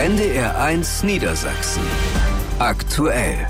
NDR1 Niedersachsen. Aktuell.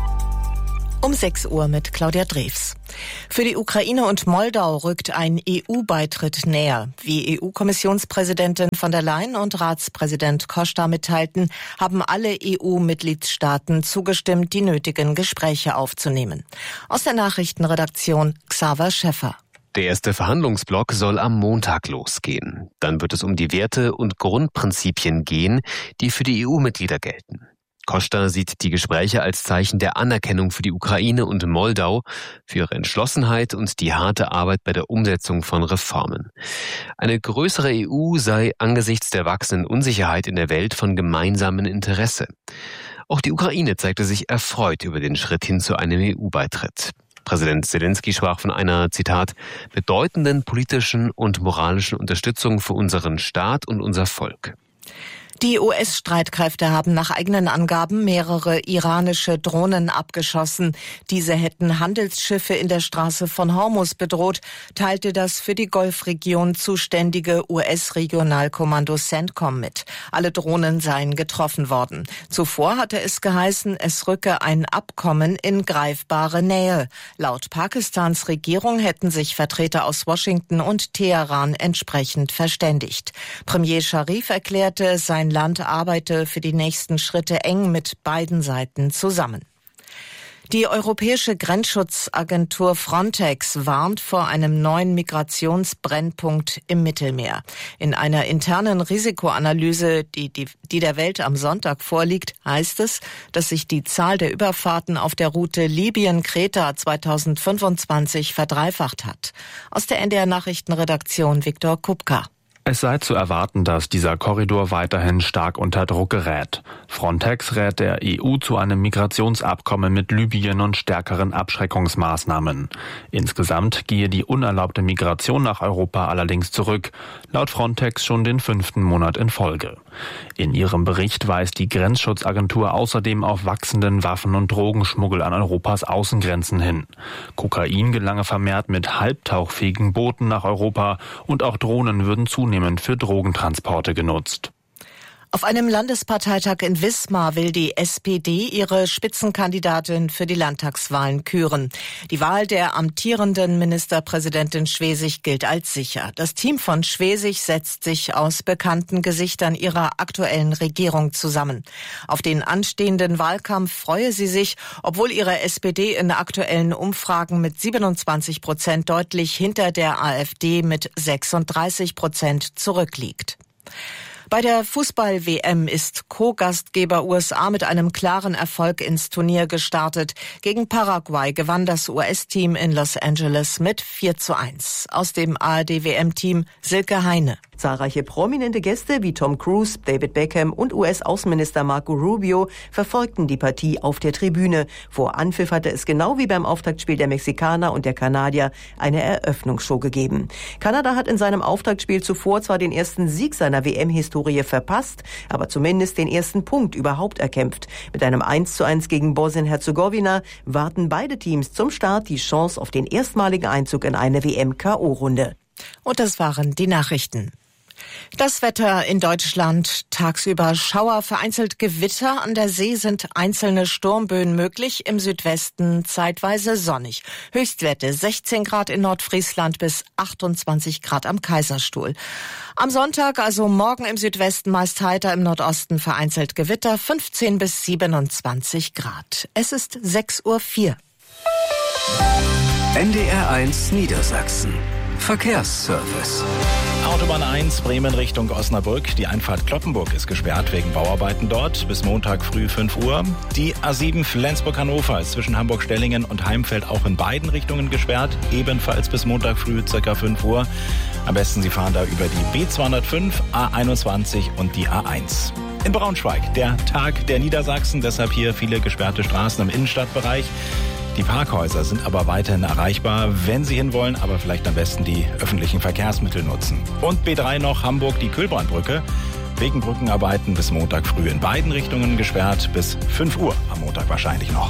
Um 6 Uhr mit Claudia Drews. Für die Ukraine und Moldau rückt ein EU-Beitritt näher. Wie EU-Kommissionspräsidentin von der Leyen und Ratspräsident Costa mitteilten, haben alle EU-Mitgliedstaaten zugestimmt, die nötigen Gespräche aufzunehmen. Aus der Nachrichtenredaktion Xaver Schäffer. Der erste Verhandlungsblock soll am Montag losgehen. Dann wird es um die Werte und Grundprinzipien gehen, die für die EU-Mitglieder gelten. Costa sieht die Gespräche als Zeichen der Anerkennung für die Ukraine und Moldau, für ihre Entschlossenheit und die harte Arbeit bei der Umsetzung von Reformen. Eine größere EU sei angesichts der wachsenden Unsicherheit in der Welt von gemeinsamem Interesse. Auch die Ukraine zeigte sich erfreut über den Schritt hin zu einem EU-Beitritt. Präsident Zelensky sprach von einer, Zitat, bedeutenden politischen und moralischen Unterstützung für unseren Staat und unser Volk. Die US-Streitkräfte haben nach eigenen Angaben mehrere iranische Drohnen abgeschossen. Diese hätten Handelsschiffe in der Straße von Hormuz bedroht, teilte das für die Golfregion zuständige US-Regionalkommando CENTCOM mit. Alle Drohnen seien getroffen worden. Zuvor hatte es geheißen, es rücke ein Abkommen in greifbare Nähe. Laut Pakistans Regierung hätten sich Vertreter aus Washington und Teheran entsprechend verständigt. Premier Scharif erklärte, sein Land arbeite für die nächsten Schritte eng mit beiden Seiten zusammen. Die Europäische Grenzschutzagentur Frontex warnt vor einem neuen Migrationsbrennpunkt im Mittelmeer. In einer internen Risikoanalyse, die der Welt am Sonntag vorliegt, heißt es, dass sich die Zahl der Überfahrten auf der Route Libyen-Kreta 2025 verdreifacht hat. Aus der NDR Nachrichtenredaktion Viktor Kupka. Es sei zu erwarten, dass dieser Korridor weiterhin stark unter Druck gerät. Frontex rät der EU zu einem Migrationsabkommen mit Libyen und stärkeren Abschreckungsmaßnahmen. Insgesamt gehe die unerlaubte Migration nach Europa allerdings zurück, laut Frontex schon den 5. Monat in Folge. In ihrem Bericht weist die Grenzschutzagentur außerdem auf wachsenden Waffen- und Drogenschmuggel an Europas Außengrenzen hin. Kokain gelange vermehrt mit halbtauchfähigen Booten nach Europa und auch Drohnen würden zunehmend für Drogentransporte genutzt. Auf einem Landesparteitag in Wismar will die SPD ihre Spitzenkandidatin für die Landtagswahlen küren. Die Wahl der amtierenden Ministerpräsidentin Schwesig gilt als sicher. Das Team von Schwesig setzt sich aus bekannten Gesichtern ihrer aktuellen Regierung zusammen. Auf den anstehenden Wahlkampf freue sie sich, obwohl ihre SPD in aktuellen Umfragen mit 27% deutlich hinter der AfD mit 36% zurückliegt. Bei der Fußball-WM ist Co-Gastgeber USA mit einem klaren Erfolg ins Turnier gestartet. Gegen Paraguay gewann das US-Team in Los Angeles mit 4:1. Aus dem ARD-WM-Team Silke Heine. Zahlreiche prominente Gäste wie Tom Cruise, David Beckham und US-Außenminister Marco Rubio verfolgten die Partie auf der Tribüne. Vor Anpfiff hatte es genau wie beim Auftaktspiel der Mexikaner und der Kanadier eine Eröffnungsshow gegeben. Kanada hat in seinem Auftaktspiel zuvor zwar den ersten Sieg seiner WM-Historie verpasst, aber zumindest den ersten Punkt überhaupt erkämpft. Mit einem 1:1 gegen Bosnien-Herzegowina warten beide Teams zum Start die Chance auf den erstmaligen Einzug in eine WM-KO-Runde. Und das waren die Nachrichten. Das Wetter in Deutschland: tagsüber Schauer, vereinzelt Gewitter, an der See sind einzelne Sturmböen möglich, im Südwesten zeitweise sonnig. Höchstwerte 16 Grad in Nordfriesland bis 28 Grad am Kaiserstuhl. Am Sonntag, also morgen, im Südwesten meist heiter, im Nordosten vereinzelt Gewitter, 15 bis 27 Grad. Es ist 6:04 Uhr. NDR1 Niedersachsen. Verkehrsservice. Autobahn 1, Bremen Richtung Osnabrück. Die Einfahrt Cloppenburg ist gesperrt wegen Bauarbeiten dort. Bis Montag früh 5 Uhr. Die A7 Flensburg-Hannover ist zwischen Hamburg-Stellingen und Heimfeld auch in beiden Richtungen gesperrt. Ebenfalls bis Montag früh ca. 5 Uhr. Am besten Sie fahren da über die B205, A21 und die A1. In Braunschweig, der Tag der Niedersachsen. Deshalb hier viele gesperrte Straßen im Innenstadtbereich. Die Parkhäuser sind aber weiterhin erreichbar, wenn Sie hinwollen, aber vielleicht am besten die öffentlichen Verkehrsmittel nutzen. Und B3 noch, Hamburg, die Kühlbrandbrücke. Wegen Brückenarbeiten bis Montag früh in beiden Richtungen gesperrt, bis 5 Uhr am Montag wahrscheinlich noch.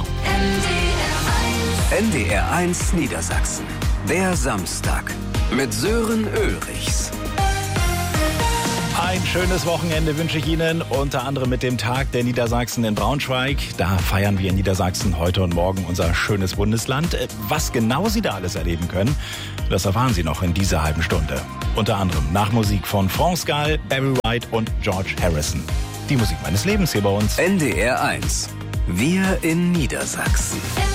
NDR1 Niedersachsen. Der Samstag mit Sören Ulrichs. Ein schönes Wochenende wünsche ich Ihnen, unter anderem mit dem Tag der Niedersachsen in Braunschweig. Da feiern wir in Niedersachsen heute und morgen unser schönes Bundesland. Was genau Sie da alles erleben können, das erfahren Sie noch in dieser halben Stunde. Unter anderem nach Musik von France Gall, Barry White und George Harrison. Die Musik meines Lebens hier bei uns. NDR 1. Wir in Niedersachsen.